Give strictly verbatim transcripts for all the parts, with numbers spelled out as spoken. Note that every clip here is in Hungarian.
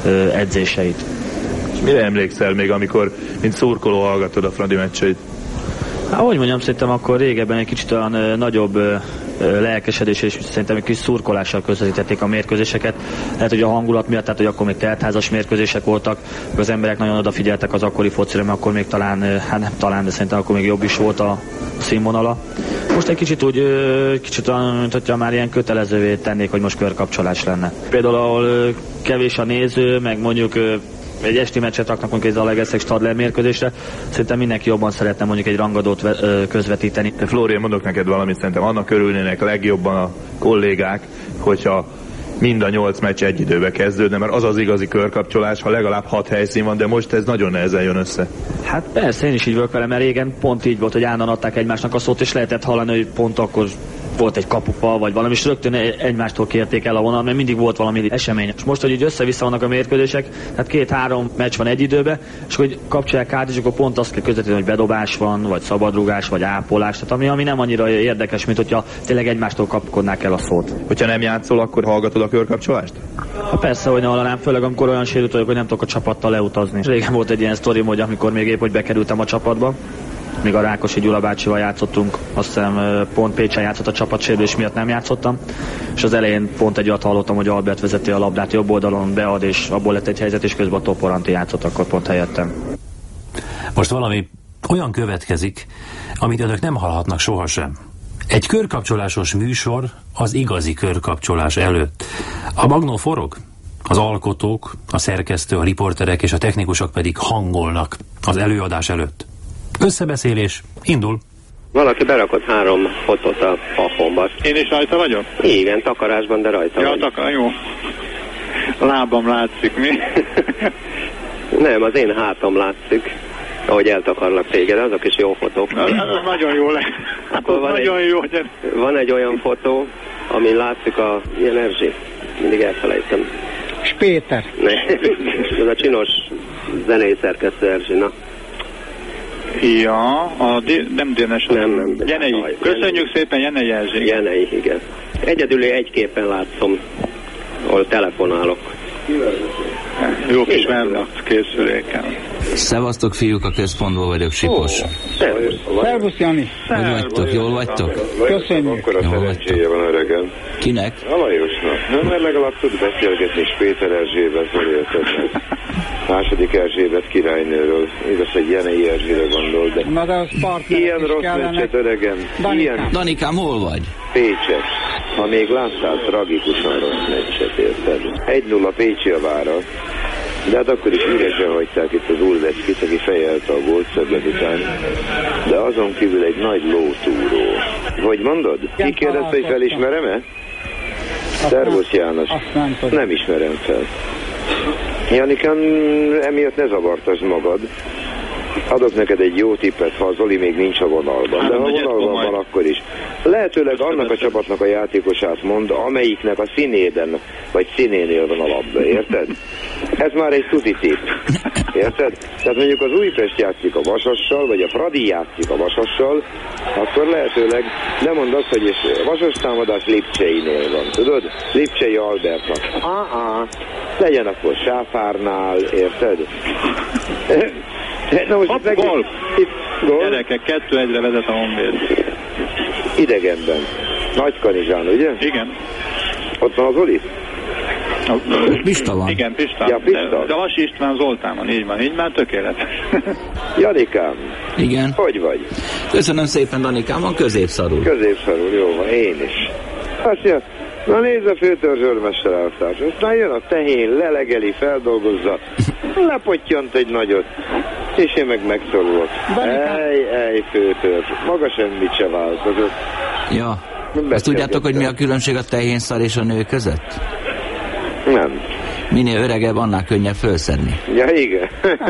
edzéseit. És mire emlékszel még, amikor mint szurkoló hallgatod a Fradi meccseit? Hát, hogy mondjam, szerintem akkor régebben egy kicsit olyan ö, nagyobb ö, ö, lelkesedés és szerintem egy kis szurkolással közvetítették a mérkőzéseket. Lehet, hogy a hangulat miatt, tehát hogy akkor még teltházas mérkőzések voltak, az emberek nagyon odafigyeltek az akkori focira, mert akkor még talán, ö, hát nem talán, de szerintem akkor még jobb is volt a színvonala. Most egy kicsit úgy, ö, kicsit olyan, mint hogyha már ilyen kötelezővé tennék, hogy most körkapcsolás lenne. Például ahol ö, kevés a néző, meg mondjuk ö, egy esti meccset raknak mondjuk egy Zalaegerszeg Stadler mérkőzésre, szerintem mindenki jobban szeretne mondjuk egy rangadót ve- közvetíteni. Flórián, mondok neked valamit, szerintem annak örülnének legjobban a kollégák, hogyha mind a nyolc meccs egy időbe kezdődne, mert az az igazi körkapcsolás, ha legalább hat helyszín van, de most ez nagyon nehezen jön össze. Hát persze, én is így vagyok vele, mert régen pont így volt, hogy állandóan adták egymásnak a szót, és lehetett hallani, hogy pont akkor volt egy kapufa, vagy valami, és rögtön egymástól kérték el a vonal, mert mindig volt valami esemény. És most, hogy így össze-vissza vannak a mérkőzések, tehát két-három meccs van egy időben, és hogy kapcsolják át, és akkor pont azt kell közvetíteni, hogy bedobás van, vagy szabadrugás, vagy ápolás, tehát ami, ami nem annyira érdekes, mint hogyha tényleg egymástól kapkodnák el a szót. Hogyha nem játszol, akkor hallgatod a körkapcsolást? Ha persze, hogy ne hallanám, főleg amikor olyan sérült vagyok, hogy nem tudok a csapattal leutazni. Régen volt egy ilyen sztorim, hogy amikor még épp, hogy bekerültem a csapatba, míg a Rákosi Gyula bácsival játszottunk, azt hiszem pont Pécsen játszott a csapat, sérülés miatt nem játszottam, és az elején pont egy olyat hallottam, hogy Albert vezeti a labdát jobb oldalon, bead, és abból lett egy helyzet, és közben a Toporanti játszott, akkor pont helyettem. Most valami olyan következik, amit önök nem hallhatnak sohasem. Egy körkapcsolásos műsor az igazi körkapcsolás előtt. A magnó forog, az alkotók, a szerkesztő, a riporterek és a technikusok pedig hangolnak az előadás előtt. Összebeszélés, indul. Valaki berakott három fotót a pafomba. Én is rajta vagyok? Igen, takarásban, de rajta ja, vagy. Ja, takar, jó. Lábam látszik, mi? Nem, az én hátam látszik, ahogy eltakarlak téged, azok is jó fotók. Az, az nagyon jó lesz. Akkor van, nagyon egy, jó, de... van egy olyan fotó, ami látszik a... Ilyen Erzsi, mindig elfelejtem. És Péter. Ne, ez a csinos zenei szerkesztő Erzsi, na. Ja, a di- nem Dénes, nem, nem. Jenei. Aj, Köszönjük Jenei. szépen, Jenei Erzsé. Jenei, igen. Egyedül egy képen látszom, ahol telefonálok. Jó kis Vernax készüléken. Szevasztok, fiúk, a központból vagyok, Sipos. Oh, szervusz. Szervusz, Jani. Hogy vagytok, jól vagytok? Köszönjük. Akkor a szerencséje van öregem. Kinek? A Lajosnak. Nem, mert legalább tud beszélgetni és Péter Erzsébet, hogy érted. Második Erzsébet királynőről. Igaz, hogy Jenei Erzsére gondol, de... Na de az partnerek ilyen is rossz kellene. meccset, öregem. Danikám. Ilyen Danikám, hol vagy? Pécset. Ha még láttál tragikusan rossz meccset, érted? egy nulla Pécsi a vára. De hát akkor is üresen hagyták itt az Ulveckit, aki fejelte a gólt szöglet után. De azon kívül egy nagy lótúró. Hogy mondod? Ki kérdezte, hogy felismerem-e? Szervusz, János. Nem, nem ismerem fel. Janikán, emiatt ne zavartasd magad. Adok neked egy jó tippet, ha a Zoli még nincs a vonalban. De ha vonalban van, akkor is. Lehetőleg annak a csapatnak a játékosát mond, amelyiknek a színében, vagy színénél van a labda, érted? Ez már egy tuti tipp. Érted? Tehát mondjuk az Újpest játszik a Vasassal, vagy a Fradi játszik a Vasassal, akkor lehetőleg nem mondd azt, hogy Vasas támadás Lipcseinél van, tudod? Lipcsei Albertnak. Á-á, legyen akkor Sáfárnál, érted? Na most Hopp, meg... gól! Itt, gól? Gyerekek, kettő egyre vezet a Honvéd. Idegenben. Nagykanizsán, ugye? Igen. Ott van az Oli? Pista van. Igen, Pista. Ja, Pista. De, de Vasi István Zoltán van, így van, így már tökéletes. Janikám. Igen. Hogy vagy? Köszönöm szépen, Danikám, van középszarul. Középszarul, jó van, én is. Azt mondja, na nézd a főtörzsőrmester elvtárs. Aztán jön a tehén, lelegeli, feldolgozza, lepottyant egy nagyot, és én meg megszorulok. Ej, ej, főtörzs, maga semmit se változott. Ja. Azt tudjátok, hogy mi a különbség a tehénszar és a nő között? Nem. Minél öregebb, annál könnyebb fölszedni. Ja, igen.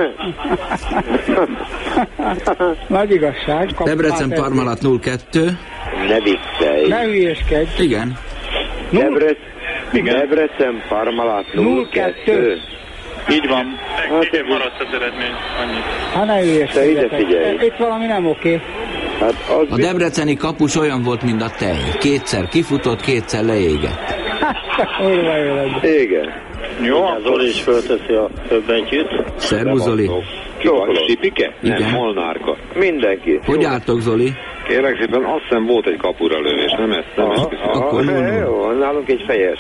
Nagy igazság. Debrecen Parmalat nulla kettő. Ne viccelj. Ne hülyéskedj. Igen. Debrec... Debrecen Parmalat nulla kettő. Így van. Hát, Idén maradt az eredmény, annyit. Hát ne hülyéskedjetek. Itt valami nem oké. Hát az a debreceni kapus olyan volt, mint a tej. Kétszer kifutott, kétszer leégett. Urva élet. Igen. Jó, akkor Zoli is fölteszi a többentyűt. Szervusz, Zoli. Csókolom. Sipike? Igen. Nem, Molnárka. Mindenki. Hogy álltok, Zoli? Kérlek szépen, azt hiszem volt egy kapura lövés, nem ezt? Nem Aha, ezt aha, Akkor aha, jó, jó, nálunk egy fejes.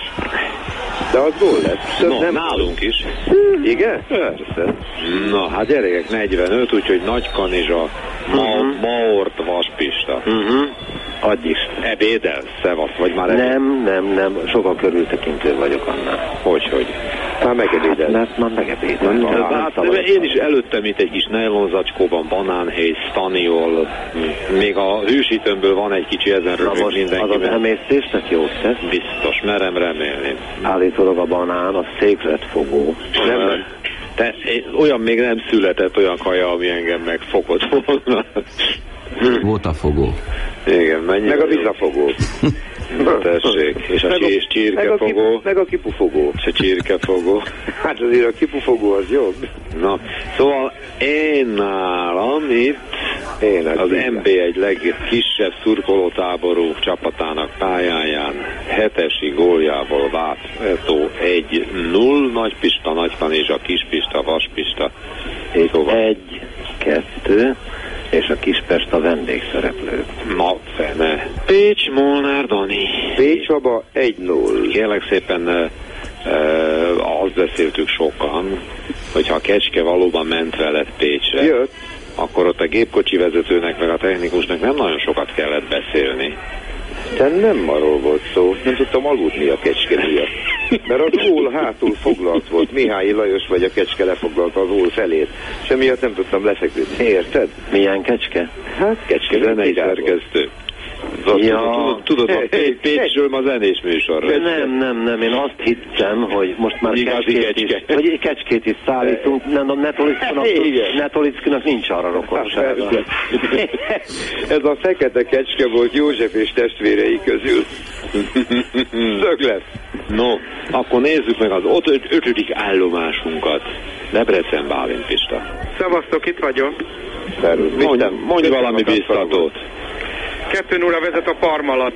De az gól lesz. Több No, nem... nálunk is. Igen? Persze. Na, hát gyerekek, negyvenöt, úgyhogy Nagy Kanizsa, Ma, Uh-huh. Maort, Vaspista. Uh-huh. Adj is. Ebédel, szevasz, vagy már ebéd? Nem, nem, nem, sokkal körültekintő vagyok annál. Hogyhogy? Már megebédel. Mert már megebédel. Hát, én is előttem itt egy kis nejlonzacskóban, banánhéj, staniol, még a hűsítőmből van egy kicsi, ezen rögök mindenki. Az az emésztésnek jót tesz? Biztos, merem remélni. Állítólag a banán, a székletfogó. Nem, nem. Te, olyan még nem született olyan kaja, ami engem megfogott volna. Volt a fogó. Igen, mennyi? Meg a vizafogó. Tessék. És a Meg a- és csirkefogó. Meg a, kip, meg a kipufogó. És a csirkefogó. Hát azért a kipufogó az jobb. Na, szóval én nálam itt Én az em bé egy legkisebb szurkolótáború csapatának pályáján hetesi góljával Vátó egy null, Nagypista, Nagykanizsa, Kispista, Vaspista. Szóval. Egy, kettő, és a Kispest a vendégszereplő. Na, fene. Pécs, Molnár, Dani. Pécs Csaba egy null. Kérlek szépen e, e, azt beszéltük sokan, hogyha a Kecske valóban ment veled Pécsre, Jött. akkor ott a gépkocsi vezetőnek meg a technikusnak nem nagyon sokat kellett beszélni. De nem arról volt szó, nem tudtam aludni a Kecske miatt. Mert az ól hátul foglalt volt, Mihály Lajos vagy a Kecske lefoglalta az ól felét. És emiatt nem tudtam lefeküdni, érted? Milyen kecske? Hát Kecske Zenei zenei szerkesztő. Ja. Tudod, tudod, a Pé- Pécsről ma zenés műsorra. Nem, nem, nem, én azt hittem, hogy most már Igazi kecskét is, kecske. vagy kecskét is szállítunk, nem, a Netolickinak, Igen. Netolickinak nincs arra rokonsága. Persze. Ez a fekete Kecske volt József és testvérei közül. Tök lesz. No, akkor nézzük meg az öt, öt, ötödik állomásunkat. Debrecen, Bálint Pista. Szevasztok, itt vagyok. Mondj, mondj valami biztatót. kettő nulla vezet a Parmalat.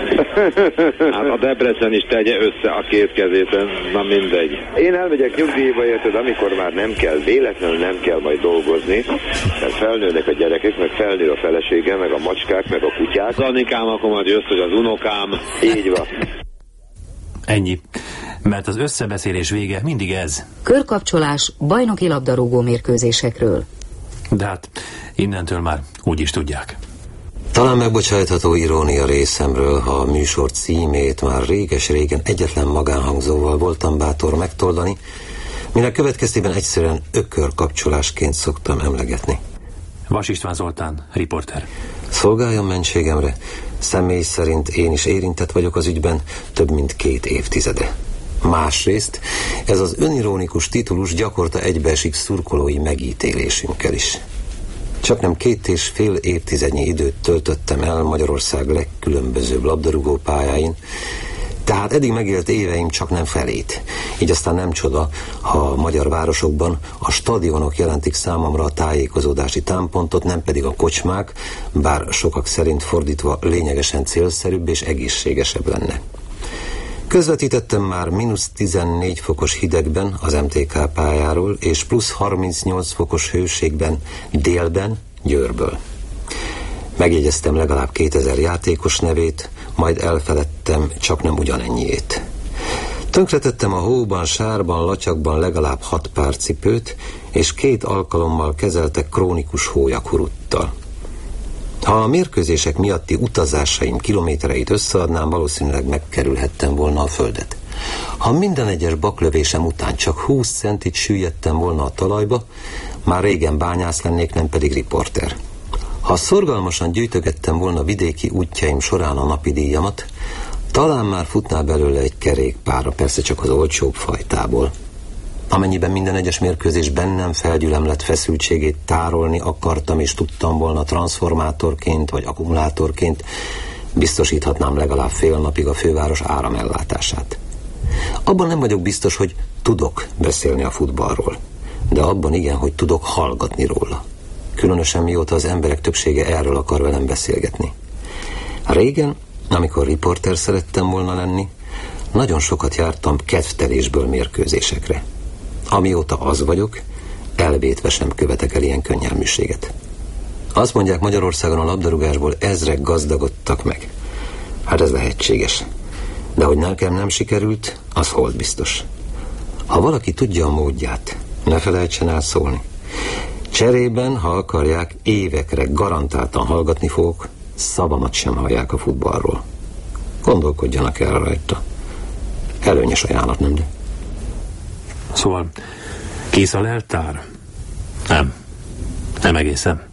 Hát a Debrecen is tegye össze a két kezét, na mindegy. Én elmegyek nyugdíjba, érted, amikor már nem kell, véletlenül nem kell majd dolgozni, mert felnőnek a gyerekek, meg felnő a felesége, meg a macskák, meg a kutyák. Zanikám, akkor majd jössz, hogy az unokám. Így van. Ennyi. Mert az összebeszélés vége mindig ez. Körkapcsolás bajnoki labdarúgó mérkőzésekről. De hát innentől már úgy is tudják. Talán megbocsájtható irónia részemről, ha a műsor címét már réges-régen egyetlen magánhangzóval voltam bátor megtoldani, minek következtében egyszerűen ökörkapcsolásként szoktam emlegetni. Vas István Zoltán, riporter. Szolgáljon mentségemre, személy szerint én is érintett vagyok az ügyben több mint két évtizede. Másrészt ez az önironikus titulus gyakorta egybeesik szurkolói megítélésünkkel is. Csaknem két és fél évtizednyi időt töltöttem el Magyarország legkülönbözőbb labdarúgó pályáin, tehát eddig megélt éveim csak nem felét. Így aztán nem csoda, ha a magyar városokban a stadionok jelentik számomra a tájékozódási támpontot, nem pedig a kocsmák, bár sokak szerint fordítva lényegesen célszerűbb és egészségesebb lenne. Közvetítettem már mínusz tizennégy fokos hidegben az em té ká pályáról, és plusz harmincnyolc fokos hőségben délben Győrből. Megjegyeztem legalább kétezer játékos nevét, majd elfeledtem csak nem ugyanennyiét. Tönkretettem a hóban, sárban, latyakban legalább hat pár cipőt, és két alkalommal kezeltek krónikus hólyakuruttal. Ha a mérkőzések miatti utazásaim kilométereit összeadnám, valószínűleg megkerülhettem volna a földet. Ha minden egyes baklövésem után csak húsz centit süllyedtem volna a talajba, már régen bányász lennék, nem pedig riporter. Ha szorgalmasan gyűjtögettem volna vidéki útjaim során a napi díjamat, talán már futná belőle egy kerékpárra, persze csak az olcsóbb fajtából. Amennyiben minden egyes mérkőzés bennem felgyülemlett feszültségét tárolni akartam és tudtam volna transformátorként vagy akkumulátorként, biztosíthatnám legalább fél napig a főváros áramellátását. Abban nem vagyok biztos, hogy tudok beszélni a futballról, de abban igen, hogy tudok hallgatni róla. Különösen mióta az emberek többsége erről akar velem beszélgetni. Régen, amikor riporter szerettem volna lenni, nagyon sokat jártam kedvtelésből mérkőzésekre. Amióta az vagyok, elvétve sem követek el ilyen könnyelműséget. Azt mondják, Magyarországon a labdarúgásból ezrek gazdagodtak meg. Hát ez lehetséges. De hogy nekem nem sikerült, az hold biztos. Ha valaki tudja a módját, ne felejtsen el szólni. Cserében, ha akarják, évekre garantáltan hallgatni fogok, szavamat sem hallják a futballról. Gondolkodjanak el rajta. Előnyös ajánlat, nem de? Szóval kész a leltár? Nem. Nem egészen.